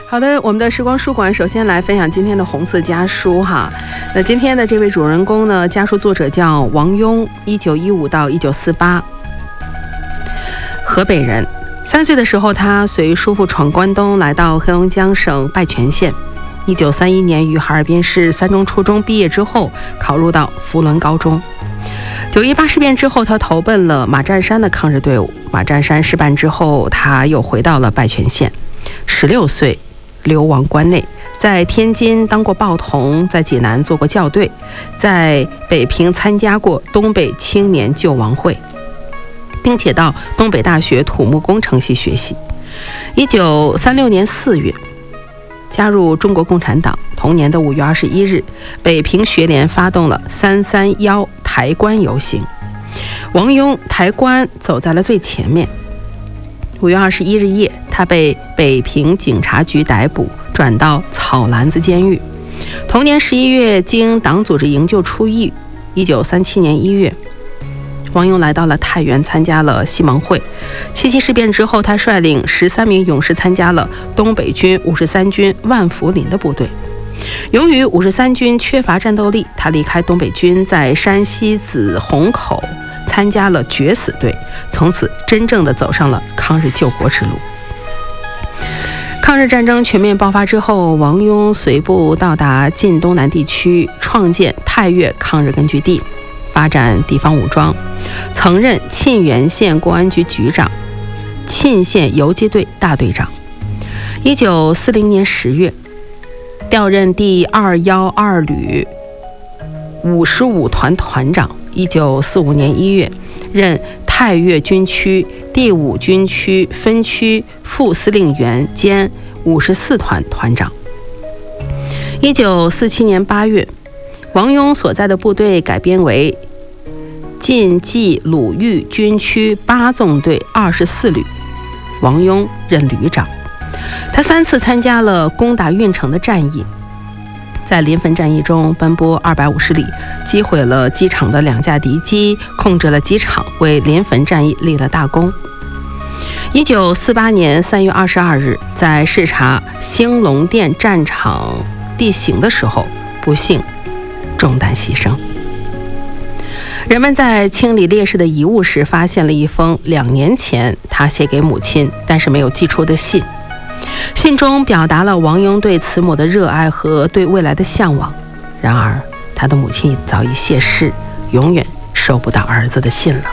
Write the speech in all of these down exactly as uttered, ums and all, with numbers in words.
好的，我们的时光书馆首先来分享今天的红色家书哈。那今天的这位主人公呢，家书作者叫王庸，一九一五到一九四八，河北人。三岁的时候，他随叔父闯关东，来到黑龙江省拜泉县。一九三一年于哈尔滨市三中初中毕业之后，考入到福伦高中。九一八事变之后，他投奔了马占山的抗日队伍。马占山失败之后，他又回到了拜泉县。十六岁流亡关内，在天津当过报童，在济南做过校对，在北平参加过东北青年救亡会，并且到东北大学土木工程系学习。一九三六年四月加入中国共产党。同年的五月二十一日，北平学联发动了三三一抬棺游行，王庸抬棺走在了最前面。五月二十一日夜，他被北平警察局逮捕，转到草篮子监狱。同年十一月，经党组织营救出狱。一九三七年一月，王庸来到了太原，参加了西盟会。七七事变之后，他率领十三名勇士参加了东北军五十三军万福林的部队。由于五十三军缺乏战斗力，他离开东北军，在山西子虹口参加了决死队，从此真正的走上了抗日救国之路。抗日战争全面爆发之后，王庸随部到达晋东南地区，创建太岳抗日根据地，发展地方武装，曾任沁源县公安局局长、沁县游击队大队长。一九四零年十月，调任第二幺二旅五十五团团长。一九四五年一月，任太岳军区第五军区分区副司令员兼五十四团团长。一九四七年八月，王庸所在的部队改编为晋冀鲁豫军区八纵队二十四旅，王庸任旅长。他三次参加了攻打运城的战役，在临汾战役中奔波二百五十里，击毁了机场的两架敌机，控制了机场，为临汾战役立了大功。一九四八年三月二十二日，在视察兴隆店战场地形的时候，不幸中弹牺牲。人们在清理烈士的遗物时，发现了一封两年前他写给母亲但是没有寄出的信。信中表达了王庸对慈母的热爱和对未来的向往，然而他的母亲早已谢世，永远收不到儿子的信了。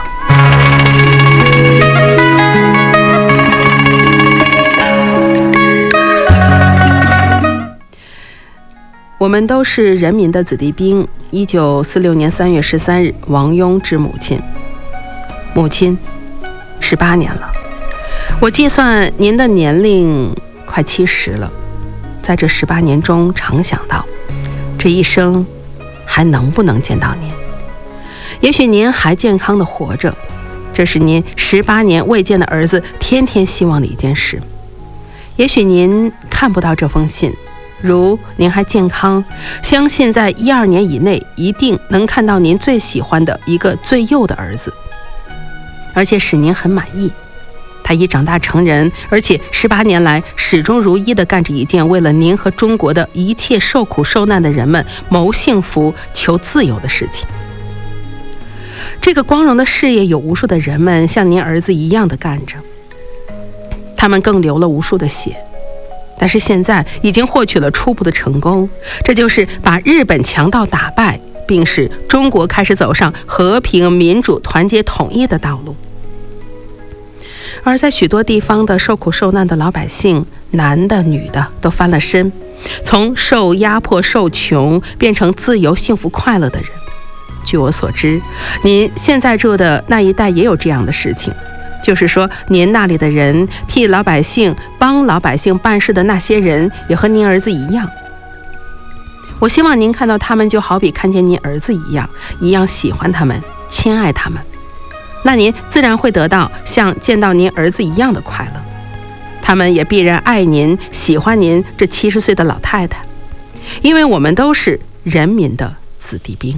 我们都是人民的子弟兵。一九四六年三月十三日，王庸致母亲：母亲，十八年了，我计算您的年龄快七十了，在这十八年中，常想到这一生还能不能见到您。也许您还健康的活着，这是您十八年未见的儿子天天希望的一件事。也许您看不到这封信，如您还健康，相信在一二年以内一定能看到您最喜欢的一个最幼的儿子，而且使您很满意。他已长大成人，而且十八年来始终如一地干着一件为了您和中国的一切受苦受难的人们谋幸福、求自由的事情。这个光荣的事业有无数的人们像您儿子一样的干着，他们更流了无数的血，但是现在已经获取了初步的成功，这就是把日本强盗打败，并使中国开始走上和平、民主、团结、统一的道路。而在许多地方的受苦受难的老百姓，男的女的都翻了身，从受压迫受穷变成自由幸福快乐的人。据我所知，您现在住的那一带也有这样的事情，就是说您那里的人替老百姓帮老百姓办事的那些人也和您儿子一样。我希望您看到他们就好比看见您儿子一样，一样喜欢他们，亲爱他们，那您自然会得到像见到您儿子一样的快乐。他们也必然爱您，喜欢您这七十岁的老太太，因为我们都是人民的子弟兵。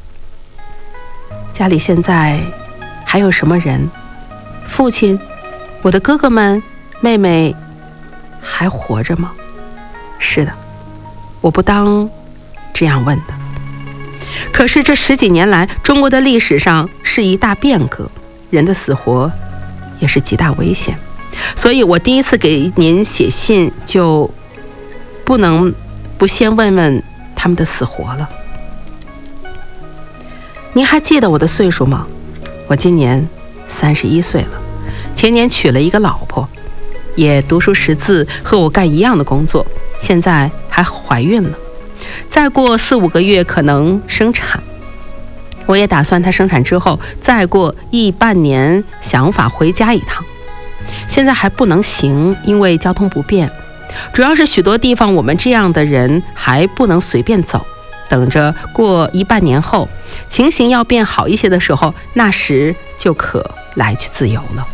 家里现在还有什么人？父亲，我的哥哥们、妹妹还活着吗？ 是的，我不当这样问的。可是这十几年来，中国的历史上是一大变革，人的死活也是极大危险，所以我第一次给您写信就不能不先问问他们的死活了。您还记得我的岁数吗？我今年三十一岁了，前年娶了一个老婆，也读书识字，和我干一样的工作，现在还怀孕了，再过四五个月可能生产。我也打算她生产之后再过一半年想法回家一趟，现在还不能行，因为交通不便，主要是许多地方我们这样的人还不能随便走，等着过一半年后情形要变好一些的时候，那时就可来去自由了。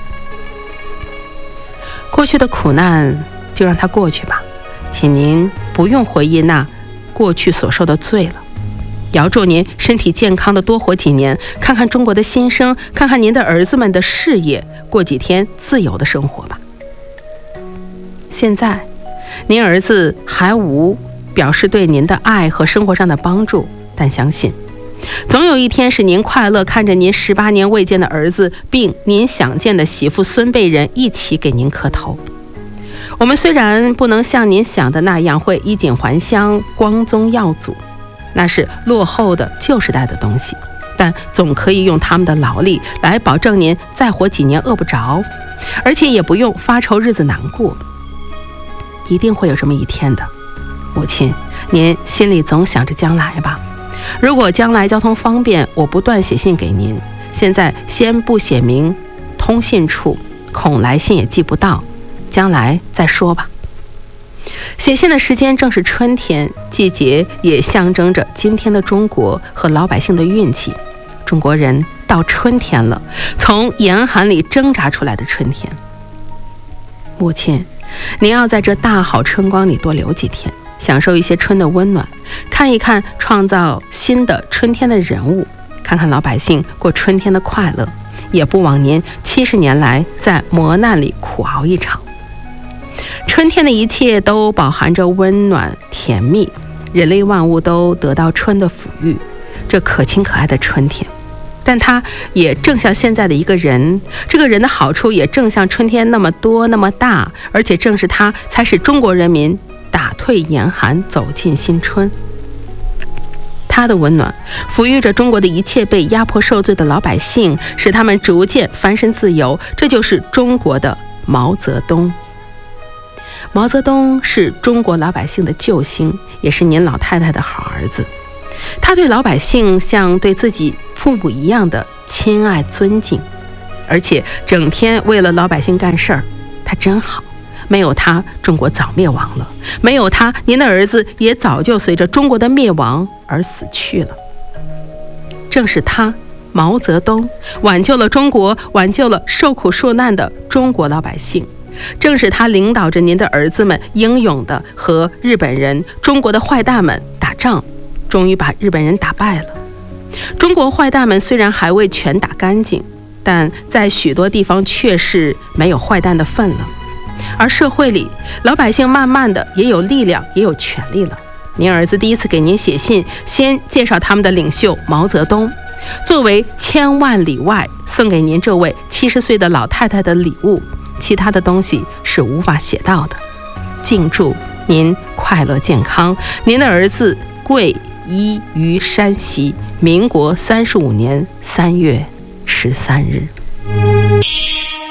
过去的苦难就让它过去吧，请您不用回忆那过去所受的罪了。遥祝您身体健康的多活几年，看看中国的新生，看看您的儿子们的事业，过几天自由的生活吧。现在您儿子还无表示对您的爱和生活上的帮助，但相信总有一天是您快乐看着您十八年未见的儿子，并您想见的媳妇孙辈人一起给您磕头。我们虽然不能像您想的那样会衣锦还乡、光宗耀祖，那是落后的旧时代的东西，但总可以用他们的劳力来保证您再活几年饿不着，而且也不用发愁日子难过。一定会有这么一天的，母亲，您心里总想着将来吧。如果将来交通方便，我不断写信给您，现在先不写明通信处，恐来信也寄不到，将来再说吧。写信的时间正是春天，季节也象征着今天的中国和老百姓的运气。中国人到春天了，从严寒里挣扎出来的春天。母亲，您要在这大好春光里多留几天，享受一些春的温暖，看一看创造新的春天的人物，看看老百姓过春天的快乐，也不枉您七十年来在磨难里苦熬一场。春天的一切都饱含着温暖甜蜜，人类万物都得到春的抚育，这可亲可爱的春天。但它也正像现在的一个人，这个人的好处也正像春天那么多那么大，而且正是它才使中国人民打退严寒，走进新春。它的温暖抚育着中国的一切被压迫受罪的老百姓，使他们逐渐翻身自由，这就是中国的毛泽东。毛泽东是中国老百姓的救星，也是您老太太的好儿子。他对老百姓像对自己父母一样的亲爱尊敬，而且整天为了老百姓干事儿，他真好。没有他，中国早灭亡了；没有他，您的儿子也早就随着中国的灭亡而死去了。正是他，毛泽东，挽救了中国，挽救了受苦受难的中国老百姓。正是他领导着您的儿子们英勇地和日本人、中国的坏蛋们打仗，终于把日本人打败了。中国坏蛋们虽然还未全打干净，但在许多地方确实没有坏蛋的份了。而社会里，老百姓慢慢的也有力量，也有权利了。您儿子第一次给您写信，先介绍他们的领袖毛泽东，作为千万里外送给您这位七十岁的老太太的礼物，其他的东西是无法写到的。敬祝您快乐健康。您的儿子贵依于山西，民国三十五年三月十三日。